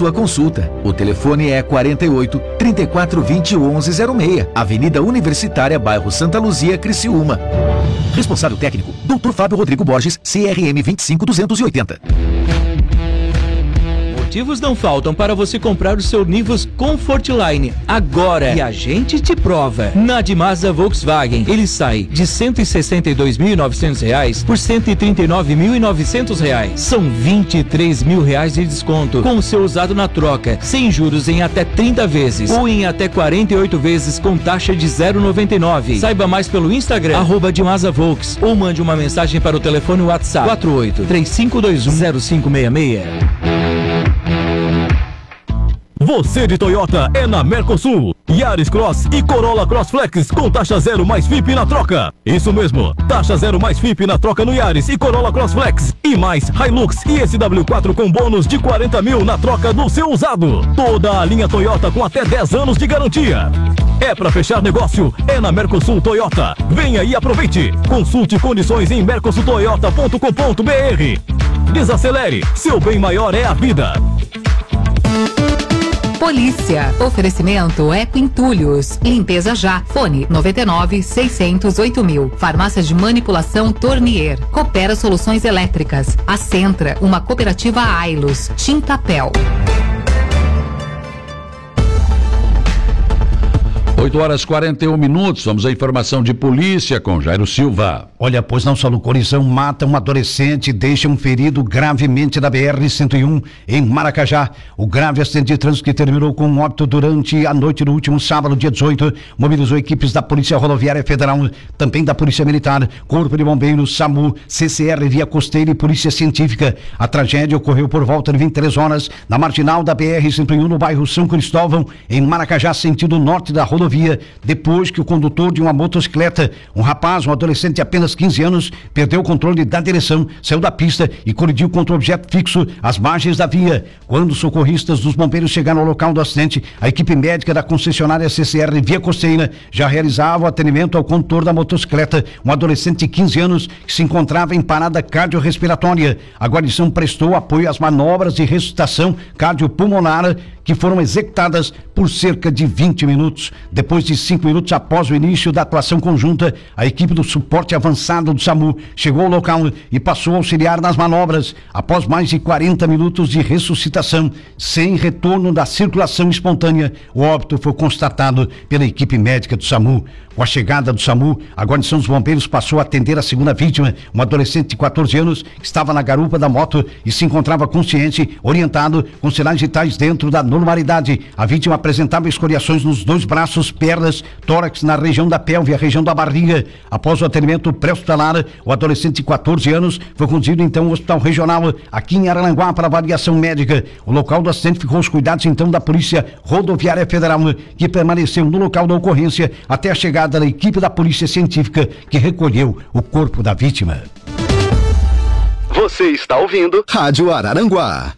sua consulta. O telefone é 48 34 20 11 06, Avenida Universitária, bairro Santa Luzia, Criciúma. Responsável técnico, Dr. Fábio Rodrigo Borges, CRM 25280. Motivos não faltam para você comprar o seu Nivus Comfortline agora. E a gente te prova. Na Dimasa Volkswagen, ele sai de R$ 162.900 por R$ 139.900. São R$ 23.000 de desconto com o seu usado na troca, sem juros em até 30 vezes ou em até 48 vezes com taxa de 0,99. Saiba mais pelo Instagram, @Dimasa Volks, ou mande uma mensagem para o telefone WhatsApp 48 3521 0566. Você de Toyota é na Mercosul. Yaris Cross e Corolla Cross Flex com taxa zero mais FIP na troca. Isso mesmo, taxa zero mais FIP na troca no Yaris e Corolla Cross Flex. E mais Hilux e SW4 com bônus de 40 mil na troca do seu usado. Toda a linha Toyota com até 10 anos de garantia. É pra fechar negócio, é na Mercosul Toyota. Venha e aproveite. Consulte condições em mercosultoyota.com.br. Desacelere, seu bem maior é a vida. Polícia. Oferecimento Eco Entulhos. Limpeza já. Fone 99 600 8000. Farmácia de manipulação Tornier. Coopera Soluções Elétricas. A Centra, uma cooperativa Ailos. Tintapel. 8h41. Vamos à informação de polícia com Jairo Silva. Olha, pois não só no colisão mata um adolescente e deixa um ferido gravemente na BR-101 em Maracajá. O grave acidente de trânsito que terminou com um óbito durante a noite do último sábado, dia 18, mobilizou equipes da Polícia Rodoviária Federal, também da Polícia Militar, Corpo de Bombeiros, SAMU, CCR, Via Costeira e Polícia Científica. A tragédia ocorreu por volta de 23 horas na marginal da BR-101 no bairro São Cristóvão, em Maracajá, sentido norte da rodovia, depois que o condutor de uma motocicleta, um rapaz, um adolescente de apenas 15 anos, perdeu o controle da direção, saiu da pista e colidiu contra o objeto fixo às margens da via. Quando os socorristas dos bombeiros chegaram ao local do acidente, a equipe médica da concessionária CCR Via Costeira já realizava o atendimento ao condutor da motocicleta, um adolescente de 15 anos que se encontrava em parada cardiorrespiratória. A guarnição prestou apoio às manobras de ressuscitação cardiopulmonar que foram executadas por cerca de 20 minutos. Depois de 5 minutos após o início da atuação conjunta, a equipe do suporte avançado do SAMU chegou ao local e passou a auxiliar nas manobras. Após mais de 40 minutos de ressuscitação, sem retorno da circulação espontânea, o óbito foi constatado pela equipe médica do SAMU. Com a chegada do SAMU, a guarnição dos bombeiros passou a atender a segunda vítima, um adolescente de 14 anos que estava na garupa da moto e se encontrava consciente, orientado, com sinais vitais dentro da normalidade. A vítima apresentava escoriações nos 2 braços, pernas, tórax na região da pelve e a região da barriga. Após o atendimento pré-hospitalar, o adolescente de 14 anos foi conduzido então ao Hospital Regional aqui em Araranguá para avaliação médica. O local do acidente ficou aos cuidados então da Polícia Rodoviária Federal, que permaneceu no local da ocorrência até a chegada da equipe da Polícia Científica, que recolheu o corpo da vítima. Você está ouvindo Rádio Araranguá.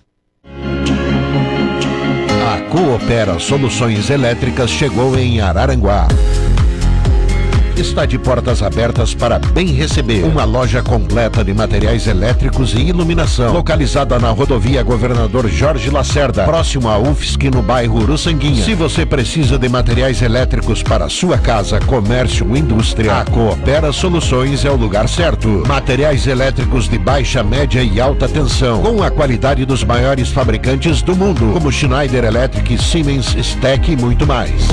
A Coopera Soluções Elétricas chegou em Araranguá. Está de portas abertas para bem receber. Uma loja completa de materiais elétricos e iluminação. Localizada na rodovia Governador Jorge Lacerda, próximo à UFSC, no bairro Uruçanguinha. Se você precisa de materiais elétricos para sua casa, comércio ou indústria, a Coopera Soluções é o lugar certo. Materiais elétricos de baixa, média e alta tensão, com a qualidade dos maiores fabricantes do mundo, como Schneider Electric, Siemens, STEC e muito mais.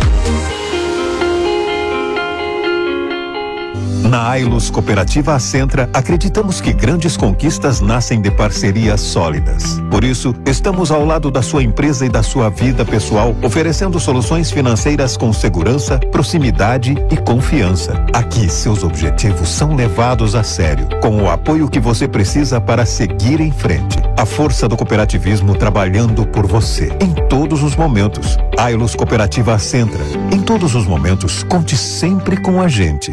Na Ailos Cooperativa Acentra, acreditamos que grandes conquistas nascem de parcerias sólidas. Por isso, estamos ao lado da sua empresa e da sua vida pessoal, oferecendo soluções financeiras com segurança, proximidade e confiança. Aqui, seus objetivos são levados a sério, com o apoio que você precisa para seguir em frente. A força do cooperativismo trabalhando por você, em todos os momentos. Ailos Cooperativa Acentra. Em todos os momentos, conte sempre com a gente.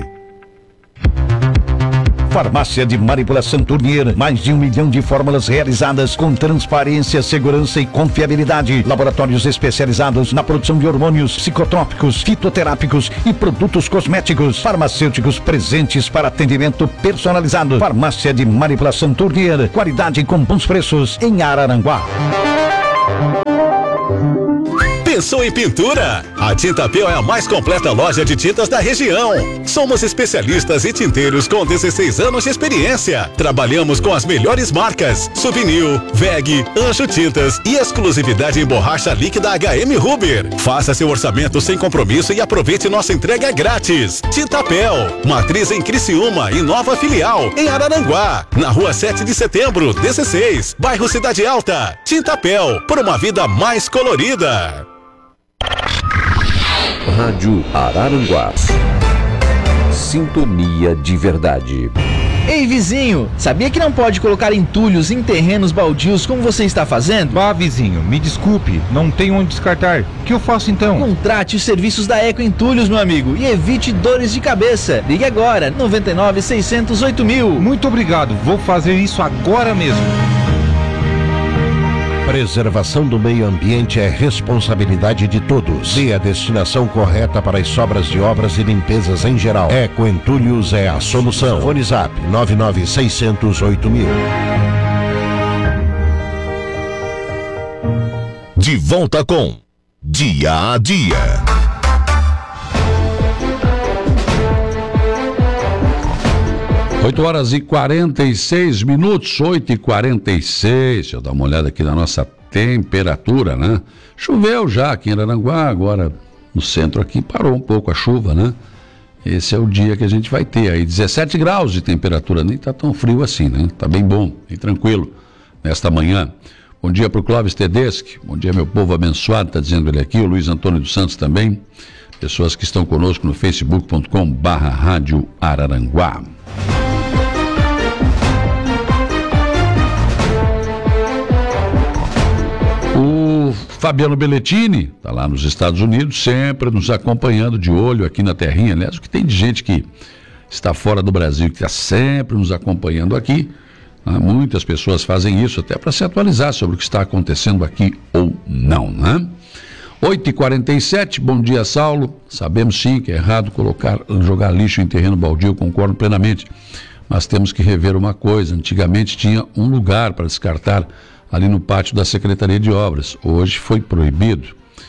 Farmácia de Manipulação Tornier, mais de 1 milhão de fórmulas realizadas com transparência, segurança e confiabilidade. Laboratórios especializados na produção de hormônios, psicotrópicos, fitoterápicos e produtos cosméticos. Farmacêuticos presentes para atendimento personalizado. Farmácia de Manipulação Tornier, qualidade com bons preços em Araranguá. Pensou em pintura? A Tintapel é a mais completa loja de tintas da região. Somos especialistas e tinteiros com 16 anos de experiência. Trabalhamos com as melhores marcas: Souvenir, VEG, Anjo Tintas e exclusividade em borracha líquida HM Huber. Faça seu orçamento sem compromisso e aproveite nossa entrega grátis. Tintapel, matriz em Criciúma e nova filial em Araranguá, na rua 7 de setembro, 16, bairro Cidade Alta. Tintapel, por uma vida mais colorida. Rádio Araranguá. Sintonia de verdade. Ei, vizinho, sabia que não pode colocar entulhos em terrenos baldios como você está fazendo? Vizinho, me desculpe, não tenho onde descartar. O que eu faço então? Contrate os serviços da Eco Entulhos, meu amigo, e evite dores de cabeça. Ligue agora, 99 608 mil. Muito obrigado, vou fazer isso agora mesmo. Preservação do meio ambiente é responsabilidade de todos. Dê a destinação correta para as sobras de obras e limpezas em geral. Eco Entulhos é a solução. Fone Zap 99 608 mil. De volta com Dia a Dia. 8h46, 8h46. Deixa eu dar uma olhada aqui na nossa temperatura, né? Choveu já aqui em Araranguá, agora no centro aqui parou um pouco a chuva, né? Esse é o dia que a gente vai ter aí, 17 graus de temperatura, nem tá tão frio assim, né? Tá bem bom, bem tranquilo nesta manhã. Bom dia pro Clóvis Tedeschi, bom dia meu povo abençoado, tá dizendo ele aqui, o Luiz Antônio dos Santos também, pessoas que estão conosco no facebook.com/Rádio Araranguá. O Fabiano Belletini está lá nos Estados Unidos, sempre nos acompanhando de olho aqui na terrinha. Aliás, o que tem de gente que está fora do Brasil, que está sempre nos acompanhando aqui, né? Muitas pessoas fazem isso até para se atualizar sobre o que está acontecendo aqui ou não, né? 8h47, bom dia, Saulo. Sabemos sim que é errado jogar lixo em terreno baldio, concordo plenamente, mas temos que rever uma coisa. Antigamente tinha um lugar para descartar ali no pátio da Secretaria de Obras. Hoje foi proibido.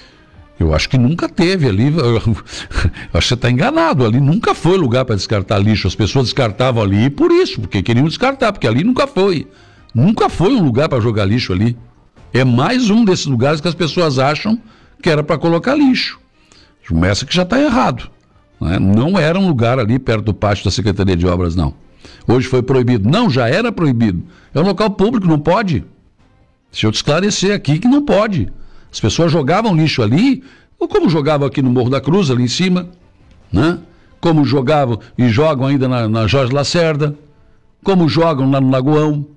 Eu acho que nunca teve ali, eu acho que você está enganado, ali nunca foi lugar para descartar lixo. As pessoas descartavam ali por isso, porque queriam descartar, porque ali nunca foi um lugar para jogar lixo ali. É mais um desses lugares que as pessoas acham que era para colocar lixo. Começa que já está errado, né? Não era um lugar ali perto do pátio da Secretaria de Obras, não. Hoje foi proibido. Não, já era proibido. É um local público, não pode. Deixa eu te esclarecer aqui que não pode. As pessoas jogavam lixo ali, ou como jogavam aqui no Morro da Cruz, ali em cima, né? Como jogavam e jogam ainda na Jorge Lacerda, como jogam lá no Lagoão.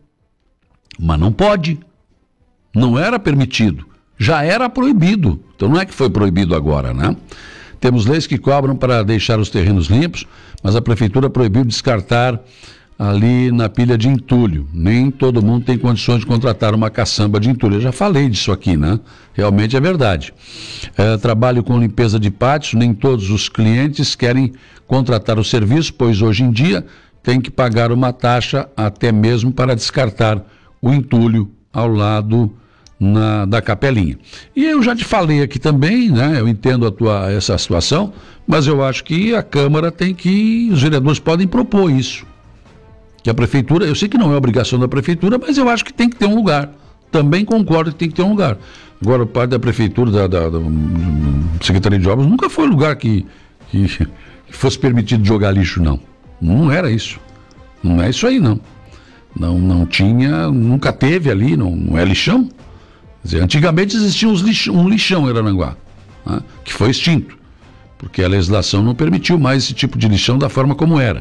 Mas não pode. Não era permitido. Já era proibido. Então não é que foi proibido agora, né? Temos leis que cobram para deixar os terrenos limpos, mas a prefeitura proibiu descartar ali na pilha de entulho. Nem todo mundo tem condições de contratar uma caçamba de entulho. Eu já falei disso aqui, né? Realmente é verdade. Trabalho com limpeza de pátios, nem todos os clientes querem contratar o serviço, pois hoje em dia tem que pagar uma taxa até mesmo para descartar o entulho ao lado da capelinha. E eu já te falei aqui também, né? Eu entendo essa situação, mas eu acho que a Câmara os vereadores podem propor isso. Que a prefeitura, eu sei que não é obrigação da prefeitura, mas eu acho que tem que ter um lugar. Também concordo que tem que ter um lugar. Agora, parte da prefeitura, da Secretaria de Obras, nunca foi lugar que fosse permitido jogar lixo, não. Não era isso. Não é isso aí, não. Não tinha, nunca teve ali, não é lixão. Quer dizer, antigamente existia um lixão em Araranguá, né, que foi extinto, porque a legislação não permitiu mais esse tipo de lixão da forma como era.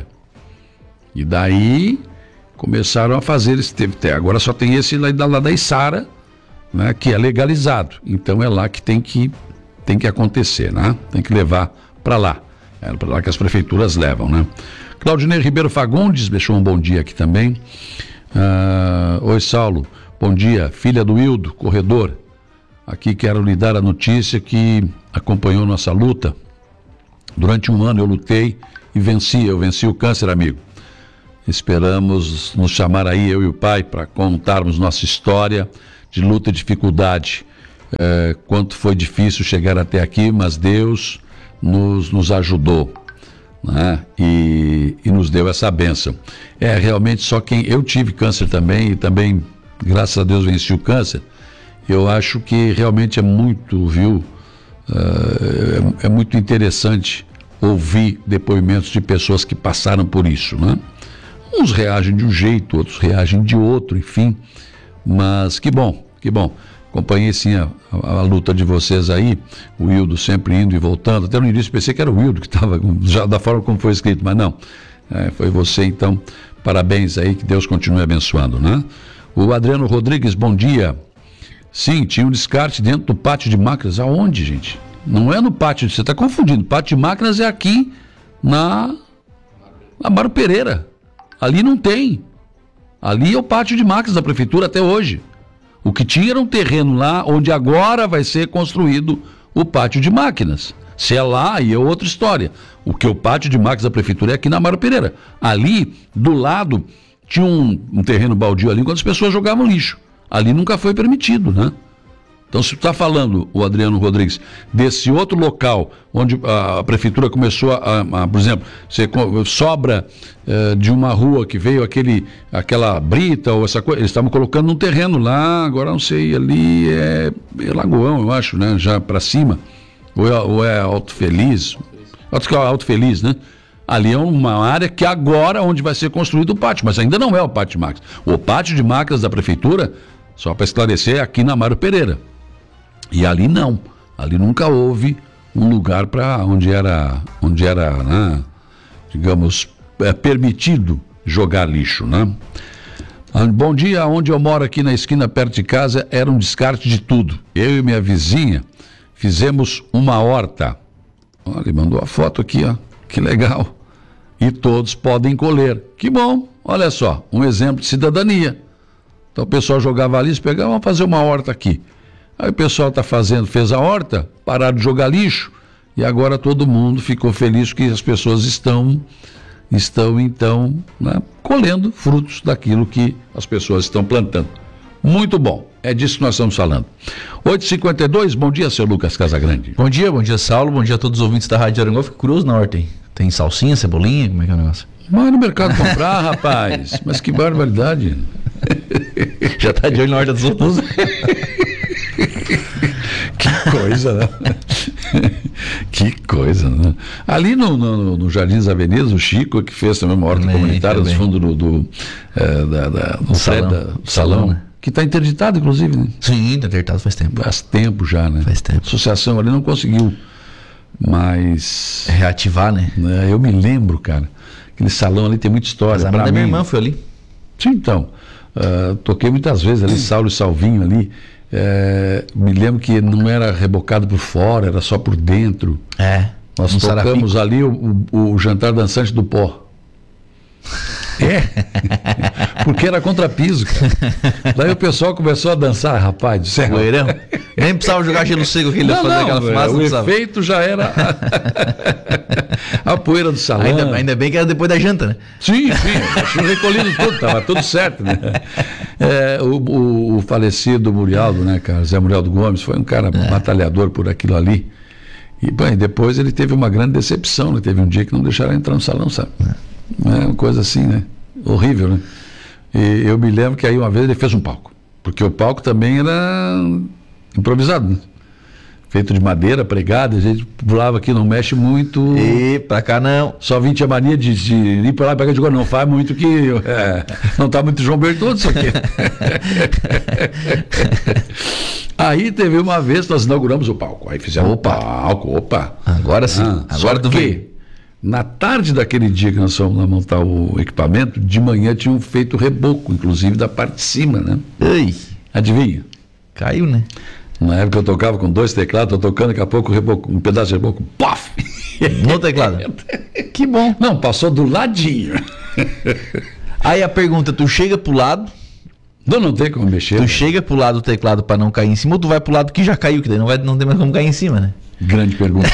E daí começaram a fazer agora só tem esse lá da Içara, né, que é legalizado. Então é lá que tem que acontecer, né? Tem que levar para lá. É para lá que as prefeituras levam, né? Claudinei Ribeiro Fagundes deixou um bom dia aqui também. Oi, Saulo. Bom dia, filha do Hildo, corredor. Aqui quero lhe dar a notícia que acompanhou nossa luta. Durante um ano eu lutei e eu venci o câncer, amigo. Esperamos nos chamar aí, eu e o pai, para contarmos nossa história de luta e dificuldade. quanto foi difícil chegar até aqui, mas Deus nos ajudou, né? E nos deu essa bênção. Realmente só quem... Eu tive câncer também, e também, graças a Deus, venci o câncer. Eu acho que realmente é muito, viu? É muito interessante ouvir depoimentos de pessoas que passaram por isso, né? Uns reagem de um jeito, outros reagem de outro, enfim. Mas que bom, que bom. Acompanhei sim a luta de vocês aí, o Wildo sempre indo e voltando. Até no início pensei que era o Wildo que estava, já da forma como foi escrito, mas não. Foi você, então. Parabéns aí, que Deus continue abençoando, né? O Adriano Rodrigues, bom dia. Sim, tinha um descarte dentro do pátio de máquinas. Aonde, gente? Não é no pátio, você está confundindo. O pátio de máquinas é aqui na Mário Pereira. Ali não tem. Ali é o pátio de máquinas da prefeitura até hoje. O que tinha era um terreno lá onde agora vai ser construído o pátio de máquinas. Se é lá, aí é outra história. O pátio de máquinas da prefeitura é aqui na Mário Pereira. Ali, do lado, tinha um terreno baldio ali, enquanto as pessoas jogavam lixo. Ali nunca foi permitido, né? Então, se está falando, o Adriano Rodrigues, desse outro local onde a prefeitura começou por exemplo, você sobra de uma rua que veio aquela brita ou essa coisa, eles estavam colocando num terreno lá, agora não sei, ali é Lagoão, eu acho, né? Já para cima, ou é Alto Feliz, Alto Feliz, né? Ali é uma área que agora onde vai ser construído o pátio, mas ainda não é o pátio de máquinas. O pátio de máquinas da prefeitura, só para esclarecer, é aqui na Mário Pereira. E ali não, ali nunca houve um lugar para onde era, né, digamos, permitido jogar lixo, né? Bom dia, onde eu moro aqui na esquina perto de casa era um descarte de tudo. Eu e minha vizinha fizemos uma horta. Olha, ele mandou a foto aqui, ó, que legal. E todos podem colher. Que bom, olha só, um exemplo de cidadania. Então o pessoal jogava lixo, pegava, vamos fazer uma horta aqui. Aí o pessoal fez a horta, pararam de jogar lixo, e agora todo mundo ficou feliz que as pessoas estão então, né, colhendo frutos daquilo que as pessoas estão plantando. Muito bom, é disso que nós estamos falando. 8h52, bom dia, seu Lucas Casagrande. Bom dia, Saulo, bom dia a todos os ouvintes da Rádio Aranguá. Fico curioso na horta, hein? Tem salsinha, cebolinha, como é que é o negócio? Vai no mercado comprar, rapaz, mas que barbaridade. Já tá de olho na horta dos outros. Que coisa, né? Que coisa, né? Ali no Jardins da Avenida, o Chico, que fez também uma horta comunitária no fundo do salão, né? Que está interditado, inclusive, né? Sim, está interditado faz tempo. Faz tempo já, né? Faz tempo. A associação ali não conseguiu mais... reativar, né? Eu me lembro, cara, aquele salão ali tem muita história. Mas a minha irmã foi ali. Sim, então. Toquei muitas vezes ali, Saulo e Salvinho ali. Me lembro que não era rebocado por fora, era só por dentro. Nós tocamos ali o jantar dançante do pó. Porque era contrapiso, cara. Daí o pessoal começou a dançar, rapaz do céu. Loirão. Nem precisava jogar gelo seco que ele ia fazer aquela fumaça. O efeito já era a poeira do salão. Ainda bem que era depois da janta, né? Sim, tinha recolhido tudo, estava tudo certo, né? O falecido Murialdo, né, cara? Zé Murialdo Gomes, foi um cara batalhador por aquilo ali. E, bem, depois ele teve uma grande decepção, né? Teve um dia que não deixaram entrar no salão, sabe? Uma coisa assim, né? Horrível, né? E eu me lembro que aí uma vez ele fez um palco, porque o palco também era improvisado, né? Feito de madeira, pregado, a gente pulava aqui, não mexe muito. E pra cá não. Só vim tinha mania de ir pra lá e pra cá, de não faz muito que não tá muito João Bertoldo isso aqui. Aí teve uma vez que nós inauguramos o palco, aí fizemos o palco, agora sim, agora do que na tarde daquele dia que nós fomos lá montar o equipamento, de manhã tinham feito reboco, inclusive da parte de cima, né? Ei, adivinha? Caiu, né? Na época eu tocava com 2 teclados, tô tocando, daqui a pouco um pedaço de reboco, pof! No teclado. Que bom. Não, passou do ladinho. Aí a pergunta, tu chega pro lado... Não tem como mexer. Tu chega pro lado do teclado para não cair em cima, ou tu vai pro lado que já caiu, que daí não tem mais como cair em cima, né? Grande pergunta.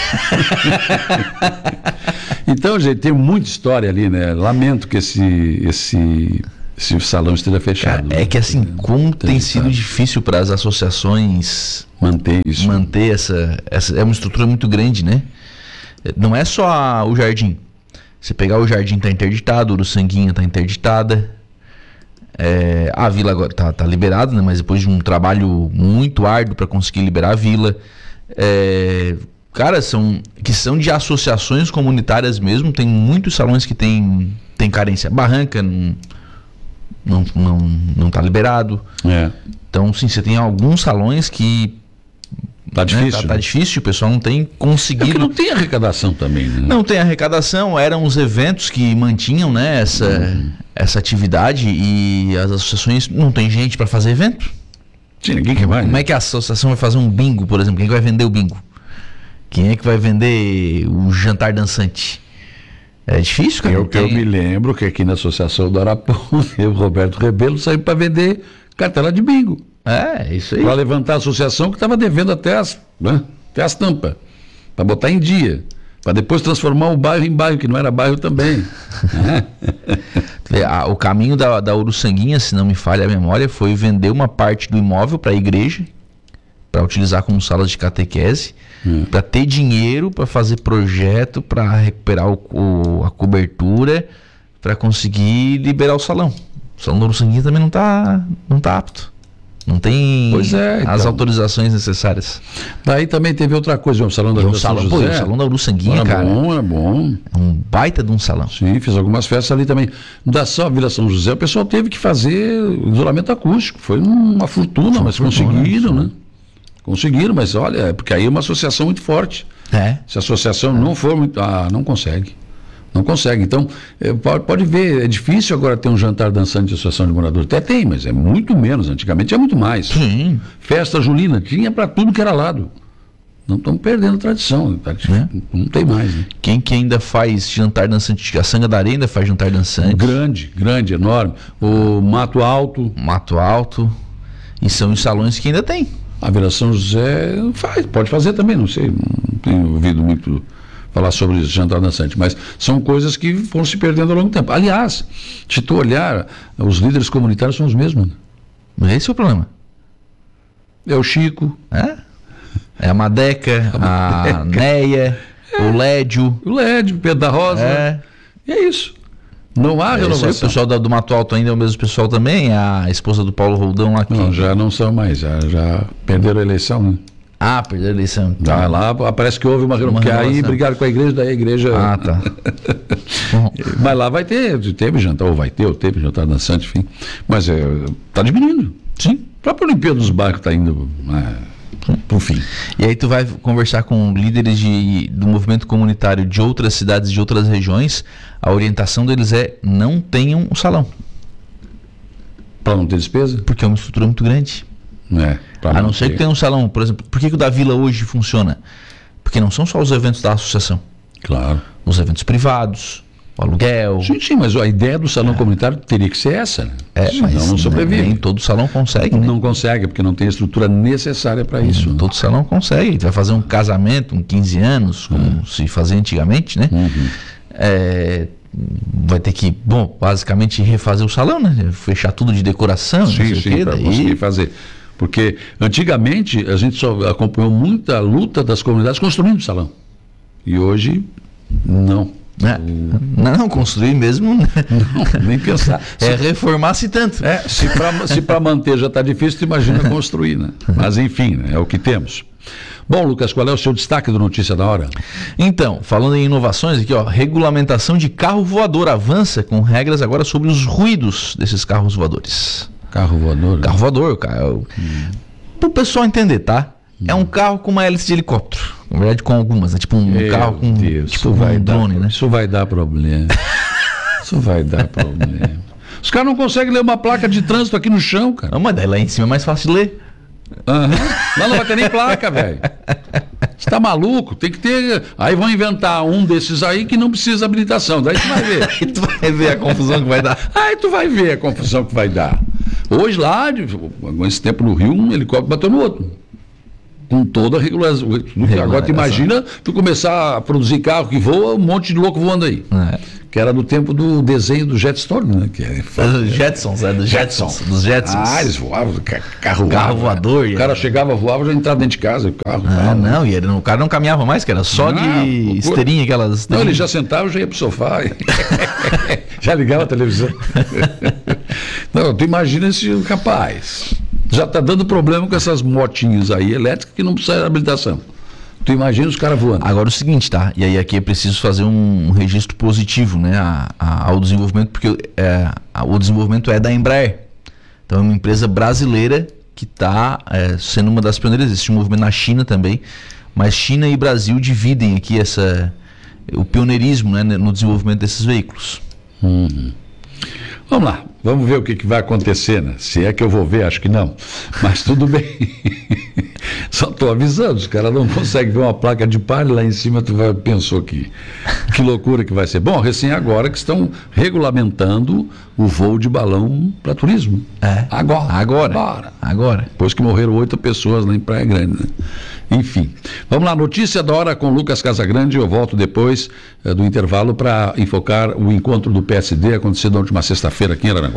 Então, gente, tem muita história ali, né? Lamento que esse se o salão esteja fechado. Cara, é que assim, como tem sido difícil para as associações manter isso. Manter essa é uma estrutura muito grande, né? Não é só o jardim. Você pegar o jardim tá interditado, o Uruçanguinha tá interditada. A vila agora tá liberada, né? Mas depois de um trabalho muito árduo para conseguir liberar a vila. Cara, são de associações comunitárias mesmo. Tem muitos salões que tem carência. Barranca não tá liberado. Então, sim, você tem alguns salões que tá difícil. Tá difícil, o pessoal não tem conseguido. Porque não tem arrecadação também, né? Não tem arrecadação, eram os eventos que mantinham, né, essa atividade, e as associações não tem gente para fazer evento. Sim, ninguém que vai. Como é que a associação vai fazer um bingo, por exemplo? Quem é que vai vender o bingo? Quem é que vai vender o jantar dançante? É difícil, cara. Eu me lembro que aqui na Associação do Araponga, o Roberto Rebelo saiu para vender cartela de bingo. Isso aí. Para levantar a associação que estava devendo até as tampas. Para botar em dia. Para depois transformar o bairro em bairro, que não era bairro também. O caminho da Uruçanguinha, se não me falha a memória, foi vender uma parte do imóvel para a igreja, para utilizar como sala de catequese, para ter dinheiro para fazer projeto, para recuperar a cobertura, para conseguir liberar o salão. O salão da Uruçanguinha também não tá apto. Não tem as autorizações necessárias. Daí também teve outra coisa, o salão da Vila São José. O salão da Uruçanguinha, cara. Era bom. É um baita de um salão. Sim, fiz algumas festas ali também. Da só Vila São José, o pessoal teve que fazer isolamento acústico. Foi uma fortuna, mas conseguiram, né? Conseguiram, mas olha, porque aí é uma associação muito forte. Se a associação não for muito... não consegue. Não consegue. Então, pode ver, é difícil agora ter um jantar dançante de associação de moradores. Até tem, mas é muito menos. Antigamente é muito mais. Sim. Festa julina, tinha para tudo que era lado. Não estamos perdendo a tradição. Não tem mais. Né? Quem que ainda faz jantar dançante? A Sanga da Areia ainda faz jantar dançante. Grande, enorme. O Mato Alto. E são os salões que ainda tem. A Vila São José pode fazer também, não sei. Não tenho ouvido muito falar sobre isso, jantar dançante, mas são coisas que foram se perdendo ao longo do tempo. Aliás, se tu olhar, os líderes comunitários são os mesmos. Né? Esse é o problema. É o Chico. É a Madeca, a Neia, o Lédio. O Pedro da Rosa. E é isso. Não há renovação. O pessoal do Mato Alto ainda é o mesmo pessoal também, a esposa do Paulo Roldão lá. Não, já não são mais, já perderam a eleição, né? Perderam a eleição. Lá parece que houve uma renovação, porque aí brigaram com a igreja, daí a igreja... tá. Mas lá teve jantar, ou teve jantar dançante, enfim. Mas tá diminuindo. Sim. A própria Olimpíada dos Bairros está indo pro fim. E aí tu vai conversar com líderes do movimento comunitário de outras cidades, de outras regiões, a orientação deles é: não tenham o salão. Para não ter despesa? Porque é uma estrutura muito grande. A não ser que tenha um salão, por exemplo. Por que o da Vila hoje funciona? Porque não são só os eventos da associação. Claro. Os eventos privados, o aluguel. Sim, mas a ideia do salão comunitário teria que ser essa, né? Mas não sobrevive. Nem todo salão consegue, né? Não consegue, porque não tem a estrutura necessária para isso. Todo salão consegue. Vai fazer um casamento, 15 anos, como se fazia antigamente, né? Vai ter que, basicamente refazer o salão, né? Fechar tudo de decoração. Sim, para conseguir fazer. Porque antigamente a gente só acompanhou muita luta das comunidades construindo o salão. E hoje, não. Não, construir mesmo. Não, nem pensar. Reformar-se tanto. Se para manter já está difícil, tu imagina construir, né? Mas enfim, é o que temos. Bom, Lucas, qual é o seu destaque do Notícia da Hora? Então, falando em inovações aqui, regulamentação de carro voador avança com regras agora sobre os ruídos desses carros voadores. Carro voador? Carro voador, cara. Para o pessoal entender, tá? É um carro com uma hélice de helicóptero. Na verdade, com algumas, né? Tipo um carro com um drone, né? Isso vai dar problema. Os caras não conseguem ler uma placa de trânsito aqui no chão, cara. Não, mas daí lá em cima é mais fácil de ler. Lá não vai ter nem placa, velho. Você tá maluco? Tem que ter. Aí vão inventar um desses aí que não precisa habilitação. Daí tu vai ver. Aí tu vai ver a confusão que vai dar. Aí tu vai ver a confusão que vai dar. Hoje lá, esse tempo no Rio, um helicóptero bateu no outro. Com toda a regulação. Agora tu imagina tu começar a produzir carro que voa, um monte de louco voando aí. que era do tempo do desenho do Jetstone, né? Que é, dos Jetsons. Ah, eles voavam, carro voador. O cara chegava, voava, já entrava dentro de casa, o carro. Não, e o cara não caminhava mais, que era só de esteirinha, aquelas esteirinhas. Não, ele já sentava, já ia pro sofá, já ligava a televisão. Não, tu imagina esse rapaz, já tá dando problema com essas motinhas aí elétricas que não precisa de habilitação. Tu imagina os caras voando. Agora o seguinte, tá? E aí aqui é preciso fazer um registro positivo, né, ao desenvolvimento, porque o desenvolvimento é da Embraer. Então é uma empresa brasileira que está sendo uma das pioneiras. Existe um movimento na China também, mas China e Brasil dividem aqui o pioneirismo, né, no desenvolvimento desses veículos. Vamos lá, vamos ver o que vai acontecer, né? Se é que eu vou ver, acho que não. Mas tudo bem. Só estou avisando, os caras não conseguem ver uma placa de palha lá em cima, pensou que loucura que vai ser. Bom, recém agora que estão regulamentando o voo de balão para turismo. Agora. Depois que morreram 8 pessoas lá em Praia Grande, né? Enfim, vamos lá, notícia da hora com Lucas Casagrande. Eu volto depois do intervalo para enfocar o encontro do PSD acontecido na última sexta-feira aqui em Araranguá.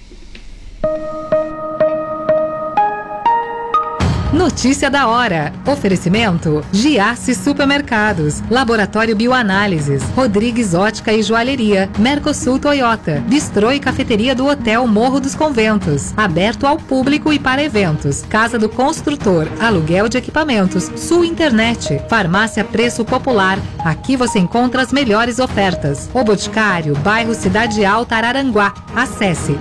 Notícia da hora. Oferecimento: Giasse Supermercados, Laboratório Bioanálises, Rodrigues Ótica e Joalheria, Mercosul Toyota, Bistrô e Cafeteria do Hotel Morro dos Conventos, aberto ao público e para eventos, Casa do Construtor, aluguel de equipamentos, Sul Internet, Farmácia Preço Popular. Aqui você encontra as melhores ofertas. O Boticário, bairro Cidade Alta, Araranguá. Acesse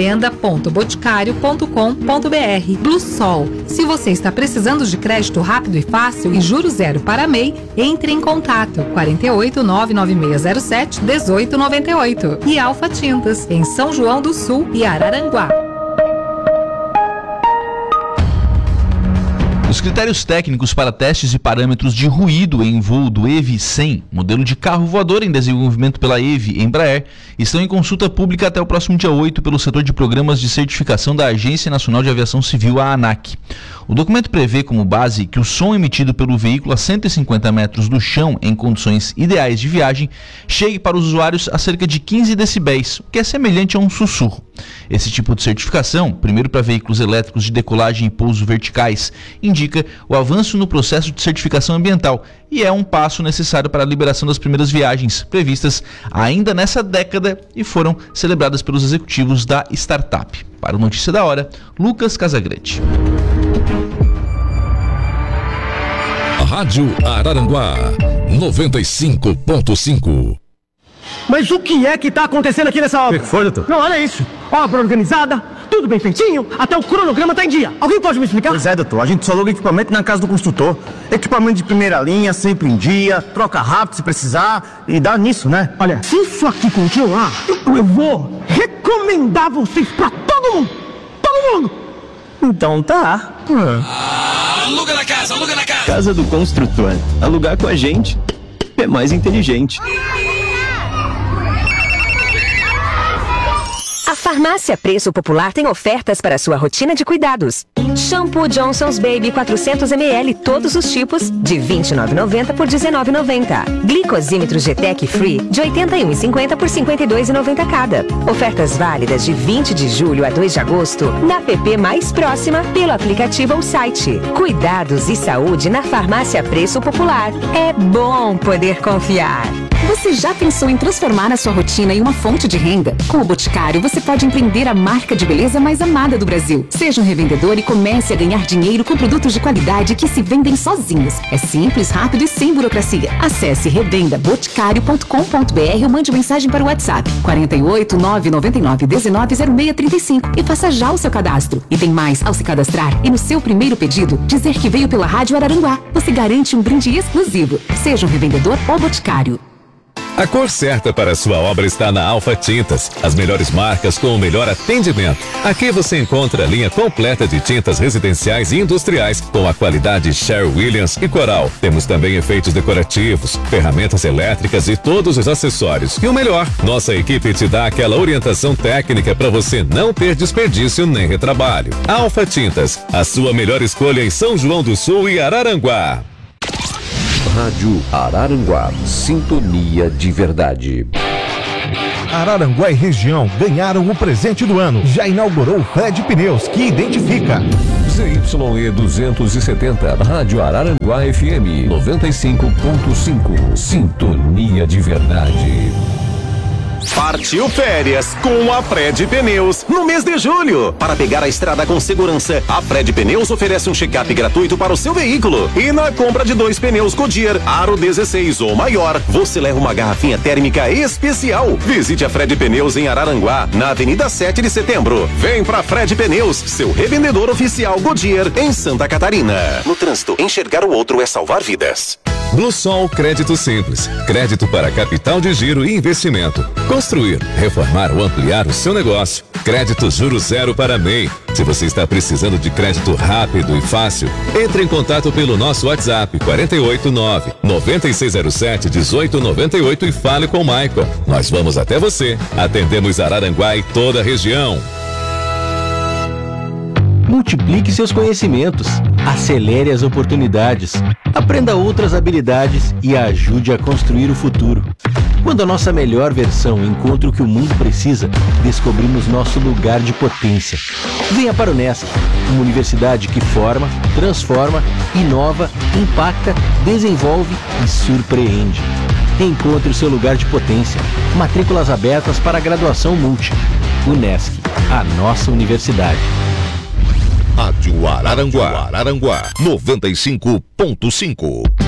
revenda.boticário.com.br. Blue Sol. Se você está precisando de crédito rápido e fácil e juros zero para MEI, entre em contato 48 99607 1898 e Alfa Tintas, em São João do Sul e Araranguá. Os critérios técnicos para testes e parâmetros de ruído em voo do EVE 100, modelo de carro voador em desenvolvimento pela EVE Embraer, estão em consulta pública até o próximo dia 8 pelo setor de programas de certificação da Agência Nacional de Aviação Civil, a ANAC. O documento prevê como base que o som emitido pelo veículo a 150 metros do chão em condições ideais de viagem chegue para os usuários a cerca de 15 decibéis, o que é semelhante a um sussurro. Esse tipo de certificação, primeiro para veículos elétricos de decolagem e pouso verticais, indica o avanço no processo de certificação ambiental e é um passo necessário para a liberação das primeiras viagens, previstas ainda nessa década e foram celebradas pelos executivos da startup. Para o Notícia da Hora, Lucas Casagrande. Rádio Araranguá 95.5. Mas o que é que está acontecendo aqui nessa obra? O que foi, doutor? Não, olha isso. Obra organizada, tudo bem feitinho, até o cronograma está em dia. Alguém pode me explicar? Pois é, doutor. A gente só aluga equipamento na casa do construtor. Equipamento de primeira linha, sempre em dia, troca rápido se precisar e dá nisso, né? Olha, se isso aqui continuar, eu vou recomendar vocês para todo mundo. Todo mundo. Então tá. Aluga na casa, aluga na casa. Casa do Construtor. Alugar com a gente é mais inteligente. A Farmácia Preço Popular tem ofertas para sua rotina de cuidados. Shampoo Johnson's Baby 400 ml, todos os tipos, de R$ 29,90 por R$ 19,90. Glicosímetro GTEC Free, de R$ 81,50 por R$ 52,90 cada. Ofertas válidas de 20 de julho a 2 de agosto, na PP mais próxima, pelo aplicativo ou site. Cuidados e saúde na Farmácia Preço Popular. É bom poder confiar. Você já pensou em transformar a sua rotina em uma fonte de renda? Com o Boticário, você pode empreender a marca de beleza mais amada do Brasil. Seja um revendedor e comece a ganhar dinheiro com produtos de qualidade que se vendem sozinhos. É simples, rápido e sem burocracia. Acesse revendaboticário.com.br ou mande mensagem para o WhatsApp 48 999 19 0635 e faça já o seu cadastro. E tem mais, ao se cadastrar e no seu primeiro pedido, dizer que veio pela Rádio Araranguá, você garante um brinde exclusivo. Seja um revendedor ou Boticário. A cor certa para a sua obra está na Alfa Tintas. As melhores marcas com o melhor atendimento. Aqui você encontra a linha completa de tintas residenciais e industriais com a qualidade Sherwin-Williams e Coral. Temos também efeitos decorativos, ferramentas elétricas e todos os acessórios. E o melhor, nossa equipe te dá aquela orientação técnica para você não ter desperdício nem retrabalho. Alfa Tintas, a sua melhor escolha em São João do Sul e Araranguá. Rádio Araranguá, sintonia de verdade. Araranguá e região ganharam o presente do ano. Já inaugurou o Fred Pneus, que identifica. ZYE 270, Rádio Araranguá FM 95.5. Sintonia de verdade. Partiu férias com a Fred Pneus no mês de julho. Para pegar a estrada com segurança, a Fred Pneus oferece um check-up gratuito para o seu veículo. E na compra de 2 pneus Goodyear Aro 16 ou maior, você leva uma garrafinha térmica especial. Visite a Fred Pneus em Araranguá, na Avenida 7 de Setembro. Vem pra Fred Pneus, seu revendedor oficial Goodyear em Santa Catarina. No trânsito, enxergar o outro é salvar vidas. Bluesol Crédito Simples. Crédito para capital de giro e investimento. Construir, reformar ou ampliar o seu negócio. Crédito juro zero para MEI. Se você está precisando de crédito rápido e fácil, entre em contato pelo nosso WhatsApp 489-9607-1898 e fale com o Michael. Nós vamos até você. Atendemos Araranguá e toda a região. Multiplique seus conhecimentos, acelere as oportunidades, aprenda outras habilidades e ajude a construir o futuro. Quando a nossa melhor versão encontra o que o mundo precisa, descobrimos nosso lugar de potência. Venha para o Unesc, uma universidade que forma, transforma, inova, impacta, desenvolve e surpreende. Encontre o seu lugar de potência. Matrículas abertas para a graduação multi. Unesc, a nossa universidade. Rádio Araranguá 95.5.